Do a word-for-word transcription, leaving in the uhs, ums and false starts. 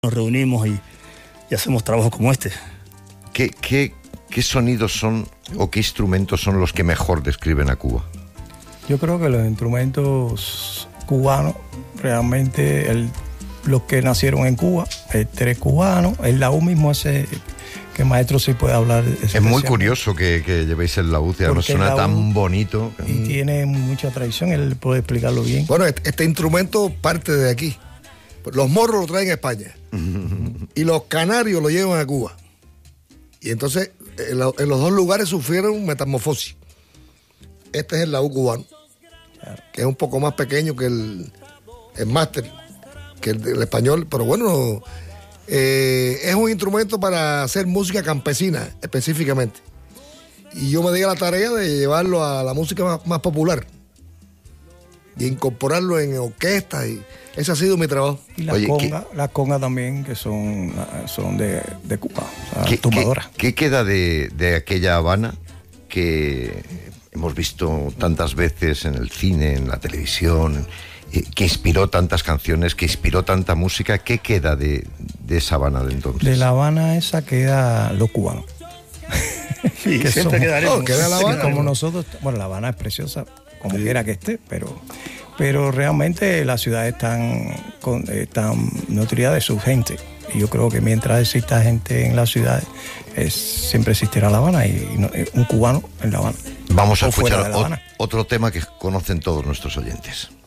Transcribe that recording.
Nos reunimos y, y hacemos trabajos como este. ¿Qué, qué, ¿Qué sonidos son o qué instrumentos son los que mejor describen a Cuba? Yo creo que los instrumentos cubanos, realmente el, los que nacieron en Cuba, el tres cubano, el laúd mismo ese que maestro sí puede hablar. Es muy curioso que, que llevéis el laúd, y además suena tan bonito. Y tiene mucha tradición, él puede explicarlo bien. Bueno, este, este instrumento parte de aquí. Los morros lo traen a España y los canarios lo llevan a Cuba. Y entonces en, la, en los dos lugares sufrieron metamorfosis. Este es el laúd cubano, claro, que es un poco más pequeño que el, el máster, que el, el español, pero bueno, eh, es un instrumento para hacer música campesina específicamente. Y yo me di a la tarea de llevarlo a la música más, más popular y incorporarlo en orquestas, y ese ha sido mi trabajo. Y las congas la conga también, que son, son de, de Cuba, o sea, ¿Qué, tumbadoras. ¿qué, ¿Qué queda de, de aquella Habana que hemos visto tantas veces en el cine, en la televisión, eh, que inspiró tantas canciones, que inspiró tanta música? ¿Qué queda de, de esa Habana de entonces? De La Habana esa queda los cubanos. Sí, que siempre quedaremos. No, queda La Habana. Como nosotros, bueno, La Habana es preciosa, como sí, quiera que esté, pero, pero realmente las ciudades están, con, están nutridas de su gente. Y yo creo que mientras exista gente en las ciudades, es, siempre existirá La Habana y, y un cubano en La Habana. Vamos a escuchar otro tema que conocen todos nuestros oyentes.